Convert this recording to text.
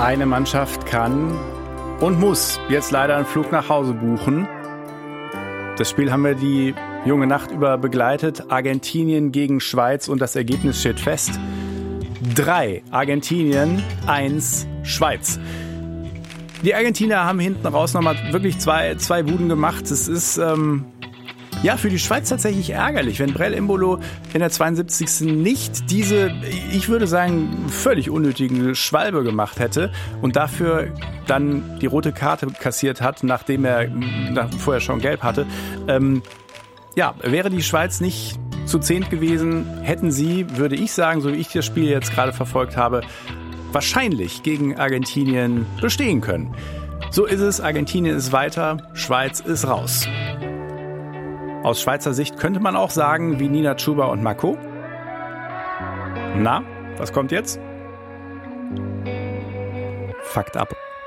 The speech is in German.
Eine Mannschaft kann und muss jetzt leider einen Flug nach Hause buchen. Das Spiel haben wir die junge Nacht über begleitet. Argentinien gegen Schweiz und das Ergebnis steht fest. 3 Argentinien, 1 Schweiz. Die Argentinier haben hinten raus nochmal wirklich zwei Buden gemacht. Es ist für die Schweiz tatsächlich ärgerlich, wenn Brel Embolo in der 72. nicht diese, ich würde sagen, völlig unnötige Schwalbe gemacht hätte und dafür dann die rote Karte kassiert hat, nachdem er vorher schon gelb hatte. Wäre die Schweiz nicht zu 10 gewesen, hätten sie, würde ich sagen, so wie ich das Spiel jetzt gerade verfolgt habe, wahrscheinlich gegen Argentinien bestehen können. So ist es, Argentinien ist weiter, Schweiz ist raus. Aus Schweizer Sicht könnte man auch sagen, wie Nina Chuba und Mako. Na, was kommt jetzt? Fakt ab.